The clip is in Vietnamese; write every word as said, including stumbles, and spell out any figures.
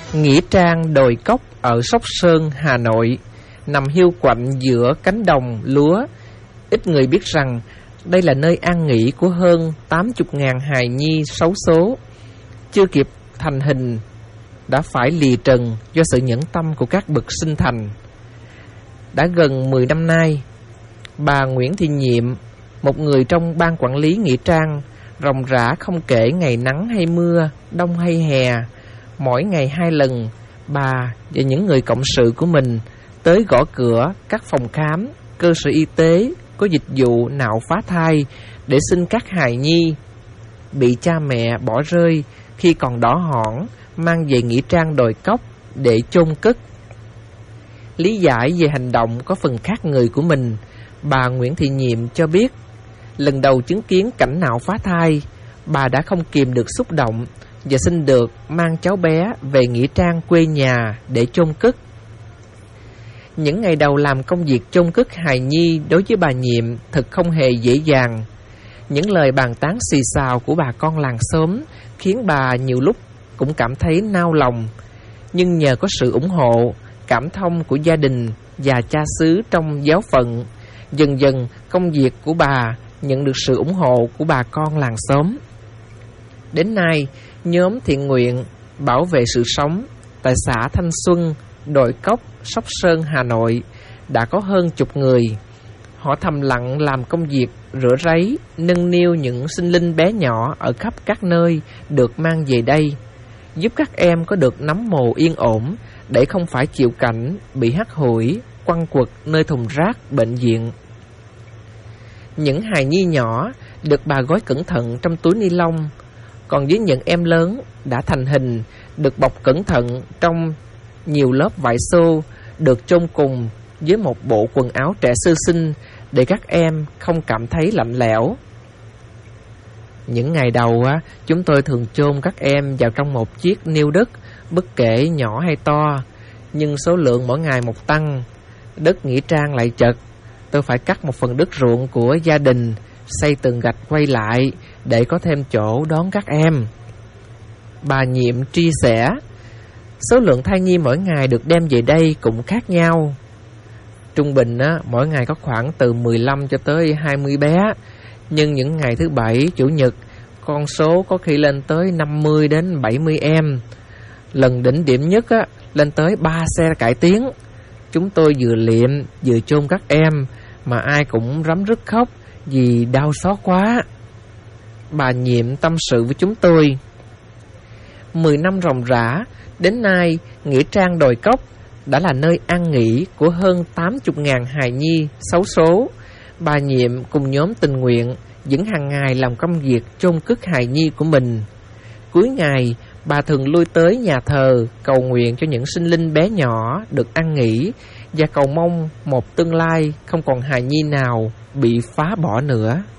Nghĩa trang đồi cốc ở Sóc Sơn, Hà Nội, nằm hiu quạnh giữa cánh đồng lúa. Ít người biết rằng đây là nơi an nghỉ của hơn tám mươi nghìn hài nhi xấu số, chưa kịp thành hình đã phải lìa trần do sự nhẫn tâm của các bậc sinh thành. Đã gần mười năm nay, bà Nguyễn Thị Nhiệm, một người trong ban quản lý nghĩa trang, ròng rã không kể ngày nắng hay mưa, đông hay hè, mỗi ngày hai lần, bà và những người cộng sự của mình tới gõ cửa các phòng khám, cơ sở y tế có dịch vụ nạo phá thai để xin các hài nhi bị cha mẹ bỏ rơi khi còn đỏ hỏn mang về nghĩa trang đồi cốc để chôn cất. Lý giải về hành động có phần khác người của mình, bà Nguyễn Thị Nhiệm cho biết, lần đầu chứng kiến cảnh nạo phá thai, bà đã không kìm được xúc động và xin được mang cháu bé về nghĩa trang quê nhà để chôn cất. Những ngày đầu làm công việc chôn cất hài nhi đối với bà Nhiệm thật không hề dễ dàng. Những lời bàn tán xì xào của bà con làng xóm khiến bà nhiều lúc cũng cảm thấy nao lòng. Nhưng nhờ có sự ủng hộ, cảm thông của gia đình và cha xứ trong giáo phận, dần dần công việc của bà nhận được sự ủng hộ của bà con làng xóm. Đến nay, nhóm thiện nguyện bảo vệ sự sống tại xã Thanh Xuân, đồi cốc, Sóc Sơn, Hà Nội đã có hơn chục người. Họ thầm lặng làm công việc rửa ráy, nâng niu những sinh linh bé nhỏ ở khắp các nơi được mang về đây, giúp các em có được nắm mồ yên ổn để không phải chịu cảnh bị hắt hủi, quăng quật nơi thùng rác bệnh viện. Những hài nhi nhỏ được bà gói cẩn thận trong túi ni lông, còn với những em lớn đã thành hình được bọc cẩn thận trong nhiều lớp vải xô, được chôn cùng với một bộ quần áo trẻ sơ sinh để các em không cảm thấy lạnh lẽo. Những ngày đầu á, chúng tôi thường chôn các em vào trong một chiếc niêu đất, bất kể nhỏ hay to, nhưng số lượng mỗi ngày một tăng, đất nghĩa trang lại chật. Tôi phải cắt một phần đất ruộng của gia đình, xây tường gạch quay lại để có thêm chỗ đón các em. Bà Nhiệm chia sẻ, số lượng thai nhi mỗi ngày được đem về đây cũng khác nhau. Trung bình á, mỗi ngày có khoảng từ mười lăm cho tới hai mươi bé, nhưng những ngày thứ bảy, chủ nhật, con số có khi lên tới năm mươi đến bảy mươi em. Lần đỉnh điểm nhất á, lên tới ba xe cải tiến. Chúng tôi vừa liệm vừa chôn các em, mà ai cũng rắm rứt khóc vì đau xót quá. Bà Nhiệm tâm sự với chúng tôi. Mười năm ròng rã, đến nay, nghĩa trang đồi cốc đã là nơi an nghỉ của hơn tám mươi nghìn hài nhi xấu số. Bà Nhiệm cùng nhóm tình nguyện vẫn hàng ngày làm công việc chôn cất hài nhi của mình. Cuối ngày, bà thường lui tới nhà thờ cầu nguyện cho những sinh linh bé nhỏ được an nghỉ và cầu mong một tương lai không còn hài nhi nào bị phá bỏ nữa.